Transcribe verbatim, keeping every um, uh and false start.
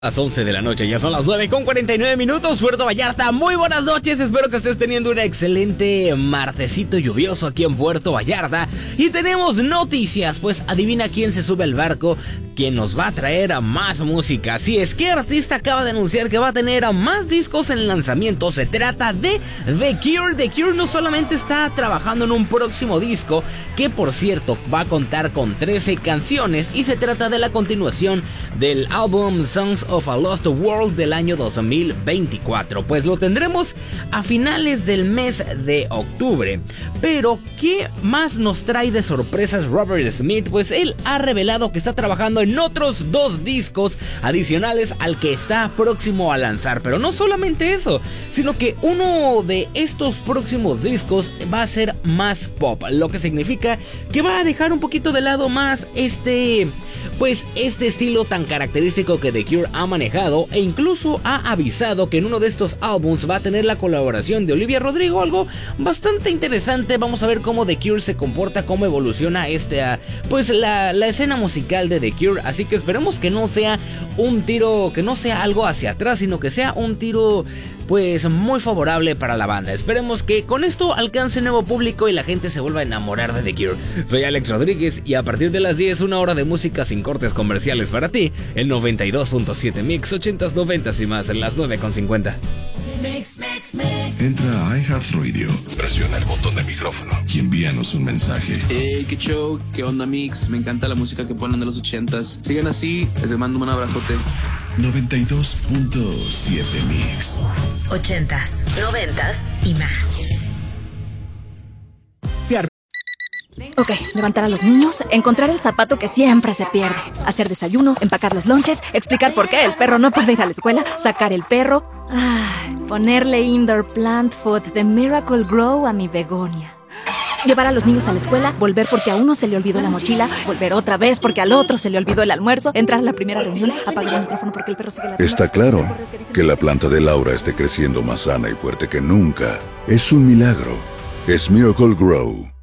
Las once de la noche, ya son las nueve con cuarenta y nueve minutos, Puerto Vallarta, muy buenas noches, espero que estés teniendo un excelente martesito lluvioso aquí en Puerto Vallarta. Y tenemos noticias, pues adivina quién se sube al barco, quién nos va a traer a más música. Si es que artista acaba de anunciar que va a tener a más discos en lanzamiento, se trata de The Cure. The Cure no solamente está trabajando en un próximo disco, que por cierto va a contar con trece canciones, y se trata de la continuación del álbum Songs of a Lost World del año dos mil veinticuatro, pues lo tendremos a finales del mes de octubre. Pero ¿qué más nos trae de sorpresas Robert Smith? Pues él ha revelado que está trabajando en otros dos discos adicionales al que está próximo a lanzar, pero no solamente eso, sino que uno de estos próximos discos va a ser más pop, lo que significa que va a dejar un poquito de lado más este, pues este estilo tan característico que The Cure ha manejado, e incluso ha avisado que en uno de estos álbums va a tener la colaboración de Olivia Rodrigo, algo bastante interesante. Vamos a ver cómo The Cure se comporta, cómo evoluciona este, pues la, la escena musical de The Cure, así que esperemos que no sea un tiro, que no sea algo hacia atrás, sino que sea un tiro pues muy favorable para la banda. Esperemos que con esto alcance nuevo público y la gente se vuelva a enamorar de The Cure. Soy Alex Rodríguez y a partir de las diez, una hora de música sin cortes comerciales para ti, el noventa y dos punto siete Mix, ochentas, noventas y más, en las nueve con cincuenta. Entra a iHeartRadio, presiona el botón de micrófono y envíanos un mensaje. Hey, qué show, qué onda Mix, me encanta la música que ponen de los ochentas. Sigan así, les mando un abrazote. noventa y dos punto siete Mix. Ochentas, noventas y más. Ok, levantar a los niños, encontrar el zapato que siempre se pierde, hacer desayuno, empacar los lonches, explicar por qué el perro no puede ir a la escuela, sacar el perro, ay, ponerle indoor plant food de Miracle Grow a mi begonia. Llevar a los niños a la escuela, volver porque a uno se le olvidó la mochila, volver otra vez porque al otro se le olvidó el almuerzo, entrar a la primera reunión, apagar el micrófono porque el perro sigue la... Está claro que la planta de Laura esté creciendo más sana y fuerte que nunca. Es un milagro. Es Miracle Grow.